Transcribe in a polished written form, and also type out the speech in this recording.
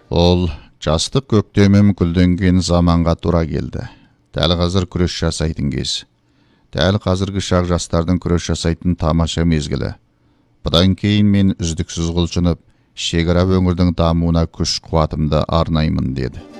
Ол жастық көктемім гүлденген заманға тура келді. Дәл қазір күрес жасайтын кез. Дәл қазіргі шақ жастардың күрес жасайтын тамаша мезгілі. Бұдан кейін мен үздіксіз құлшынып, шекара өңірдің дамуына күш қуатымды арнаймын деді.